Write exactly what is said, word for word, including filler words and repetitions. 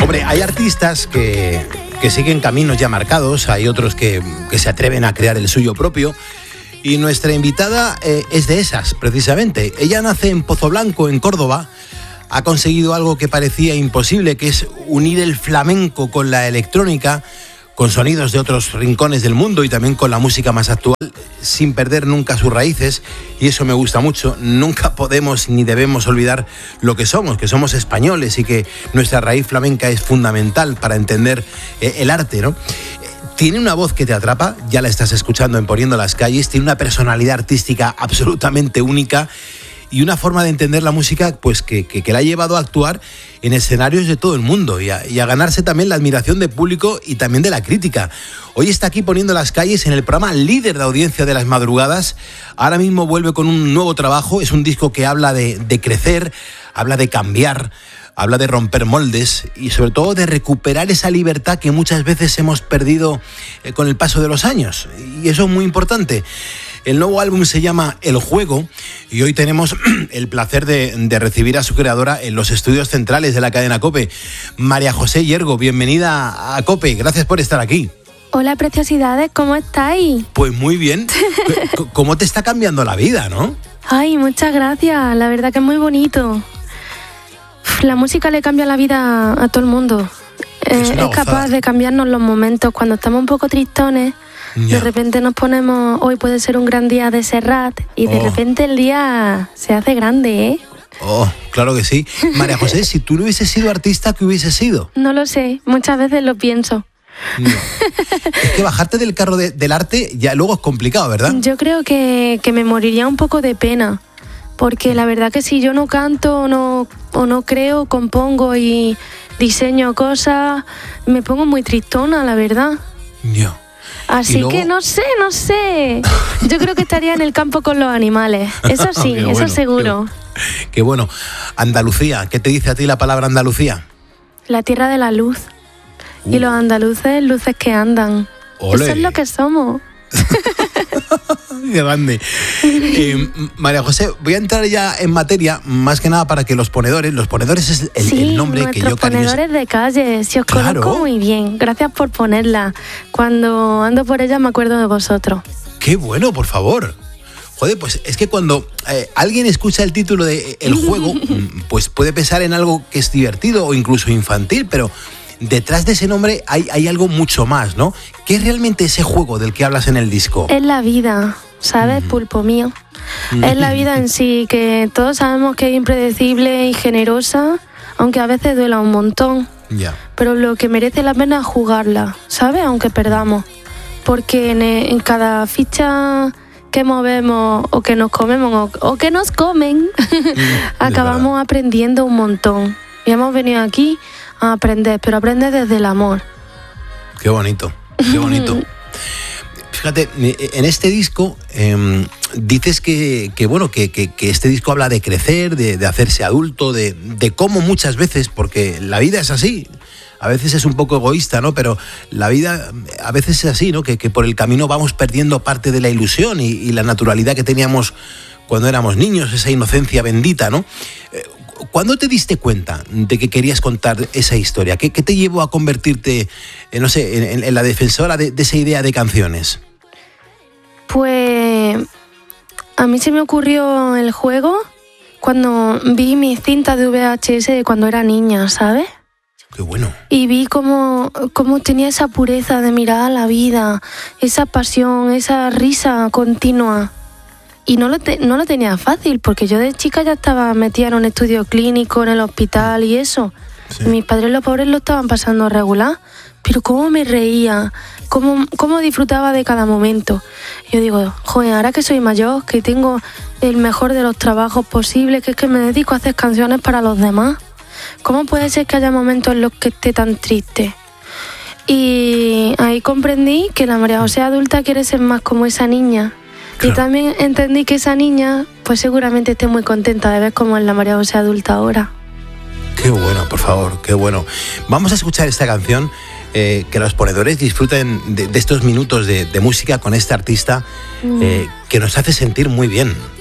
Hombre, hay artistas que, que siguen caminos ya marcados, hay otros que, que se atreven a crear el suyo propio. Y nuestra invitada eh, es de esas, precisamente. Ella nace en Pozoblanco, en Córdoba. Ha conseguido algo que parecía imposible, que es unir el flamenco con la electrónica, con sonidos de otros rincones del mundo y también con la música más actual, sin perder nunca sus raíces, y eso me gusta mucho. Nunca podemos ni debemos olvidar lo que somos, que somos españoles y que nuestra raíz flamenca es fundamental para entender eh, el arte, ¿no? Tiene una voz que te atrapa, ya la estás escuchando en Poniendo las Calles, tiene una personalidad artística absolutamente única y una forma de entender la música pues que, que, que la ha llevado a actuar en escenarios de todo el mundo y a, y a ganarse también la admiración del público y también de la crítica. Hoy está aquí Poniendo las Calles en el programa líder de audiencia de las madrugadas. Ahora mismo vuelve con un nuevo trabajo, es un disco que habla de, de crecer, habla de cambiar, habla de romper moldes y sobre todo de recuperar esa libertad que muchas veces hemos perdido eh, con el paso de los años. Y eso es muy importante. El nuevo álbum se llama El Juego y hoy tenemos el placer de, de recibir a su creadora en los estudios centrales de la cadena COPE. María José Hiergo, bienvenida a COPE. Gracias por estar aquí. Hola, preciosidades, ¿cómo estáis? Pues muy bien. ¿Cómo te está cambiando la vida, no? Ay, muchas gracias. La verdad que es muy bonito. La música le cambia la vida a todo el mundo. Es, es capaz de cambiarnos los momentos. Cuando estamos un poco tristones, ya. De repente nos ponemos, hoy puede ser un gran día de Serrat, y de oh. repente el día se hace grande, ¿eh? Oh, claro que sí. María José, si tú no hubieses sido artista, ¿qué hubieses sido? No lo sé, muchas veces lo pienso. No. Es que bajarte del carro de, del arte ya luego es complicado, ¿verdad? Yo creo que, que me moriría un poco de pena. Porque la verdad que si yo no canto o no, o no creo, compongo y diseño cosas, me pongo muy tristona, la verdad. Yeah. Así luego... que no sé, no sé. Yo creo que estaría en el campo con los animales. Eso sí, eso bueno, seguro. Qué, qué bueno. Andalucía, ¿qué te dice a ti la palabra Andalucía? La tierra de la luz. Uh. Y los andaluces, luces que andan. Ole. Eso es lo que somos. Qué grande. Eh, María José, voy a entrar ya en materia, más que nada para que los ponedores, los ponedores es el, sí, el nombre que yo cariño. Ponedores de calle, si os claro. conozco muy bien, gracias por ponerla. Cuando ando por ella me acuerdo de vosotros. Qué bueno, por favor. Joder, pues es que cuando eh, alguien escucha el título de El Juego, pues puede pensar en algo que es divertido o incluso infantil, pero detrás de ese nombre hay, hay algo mucho más, ¿no? ¿Qué es realmente ese juego del que hablas en el disco? Es la vida, ¿sabes, mm. pulpo mío? Mm. Es la vida en sí, que todos sabemos que es impredecible y generosa, aunque a veces duela un montón. Yeah. Pero lo que merece la pena es jugarla, ¿sabes? Aunque perdamos. Porque en, en cada ficha que movemos o que nos comemos o, o que nos comen, mm, acabamos aprendiendo un montón. Y hemos venido aquí a aprender, pero aprender desde el amor. Qué bonito, qué bonito. Fíjate, en este disco eh, dices que, que bueno, que, que, que este disco habla de crecer, de, de hacerse adulto, de, de cómo muchas veces, porque la vida es así, a veces es un poco egoísta, ¿no? Pero la vida a veces es así, ¿no? Que, que por el camino vamos perdiendo parte de la ilusión y, y la naturalidad que teníamos cuando éramos niños, esa inocencia bendita, ¿no? Eh, ¿Cuándo te diste cuenta de que querías contar esa historia? ¿Qué, qué te llevó a convertirte, eh, no sé, en, en la defensora de, de esa idea de canciones? Pues a mí se me ocurrió el juego cuando vi mis cintas de V H S de cuando era niña, ¿sabes? Qué bueno. Y vi cómo, cómo tenía esa pureza de mirar a la vida, esa pasión, esa risa continua. Y no lo, te, no lo tenía fácil, porque yo de chica ya estaba metida en un estudio clínico, en el hospital y eso. Sí. Y mis padres, los pobres, lo estaban pasando regular. Pero cómo me reía, cómo, cómo disfrutaba de cada momento. Yo digo, joder, ahora que soy mayor, que tengo el mejor de los trabajos posibles, que es que me dedico a hacer canciones para los demás. ¿Cómo puede ser que haya momentos en los que esté tan triste? Y ahí comprendí que la María José adulta quiere ser más como esa niña. Claro. Y también entendí que esa niña, pues seguramente esté muy contenta de ver cómo es la María José adulta ahora. Qué bueno, por favor, qué bueno. Vamos a escuchar esta canción, eh, que los ponedores disfruten de, de estos minutos de, de música con este artista mm. eh, que nos hace sentir muy bien.